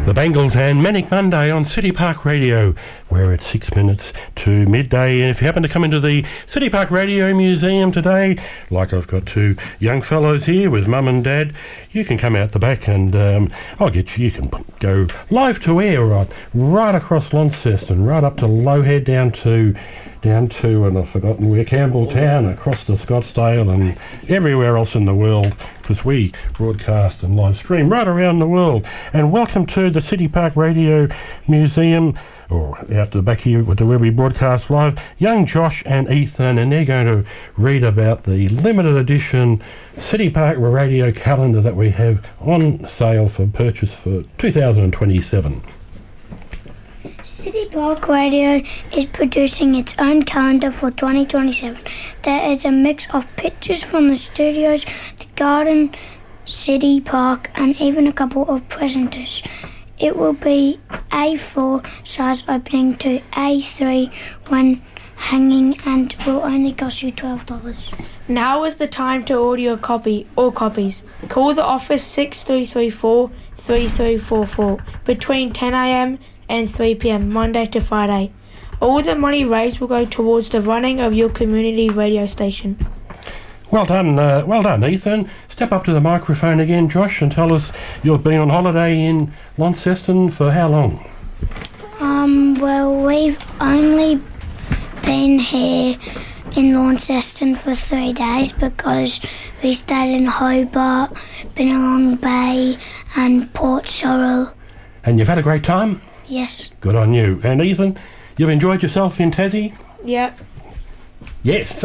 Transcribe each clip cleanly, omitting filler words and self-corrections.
The Bangles and Manic Monday on City Park Radio. We're at 6 minutes to midday, and if you happen to come into the City Park Radio Museum today, like I've got two young fellows here with Mum and Dad, you can come out the back and I'll get you. You can go live to air right across Launceston, right up to Lowhead, down to, and I've forgotten where, Campbelltown, across to Scottsdale and everywhere else in the world, because we broadcast and live stream right around the world. And welcome to the City Park Radio Museum, or out the back here to where we broadcast live, young Josh and Ethan, and they're going to read about the limited edition City Park Radio calendar that we have on sale for purchase for 2027. City Park Radio is producing its own calendar for 2027. There is a mix of pictures from the studios, the garden, City Park, and even a couple of presenters. It will be A4 size opening to A3 when hanging and will only cost you $12. Now is the time to order your copy or copies. Call the office 6334 3344 between 10 a.m. and 3 p.m. Monday to Friday. All the money raised will go towards the running of your community radio station. Well done, Ethan. Step up to the microphone again, Josh, and tell us you've been on holiday in Launceston for how long? Well, we've only been here in Launceston for 3 days because we stayed in Hobart, Bennelong Bay and Port Sorrel. And you've had a great time? Yes. Good on you. And Ethan, you've enjoyed yourself in Tassie? Yep. Yes.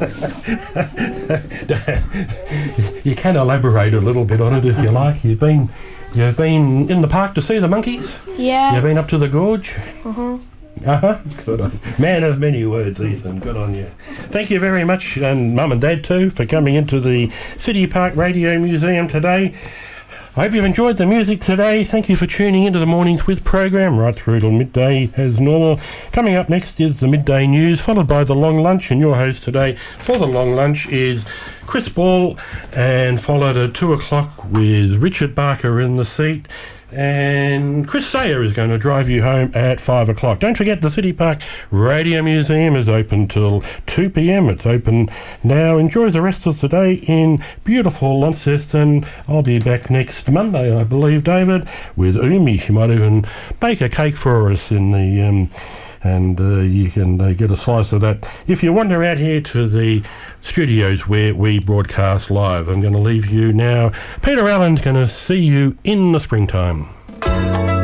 You can elaborate a little bit on it if you like. You've been in the park to see the monkeys? Yeah. You've been up to the gorge? Uh-huh. Uh-huh. Good on you. Man of many words, Ethan. Good on you. Thank you very much, and Mum and Dad too, for coming into the City Park Radio Museum today. I hope you've enjoyed the music today. Thank you for tuning into the Mornings With program right through till midday as normal. Coming up next is the midday news, followed by the long lunch, and your host today for the long lunch is Chris Ball, and followed at 2 o'clock with Richard Barker in the seat. And Chris Sayer is going to drive you home at 5 o'clock. Don't forget the City Park Radio Museum is open till 2 p.m. It's open now. Enjoy the rest of the day in beautiful Launceston. I'll be back next Monday, I believe, David, with Umi. She might even bake a cake for us in the... and you can get a slice of that. If you wander out here to the studios where we broadcast live, I'm going to leave you now. Peter Allen's going to see you in the springtime.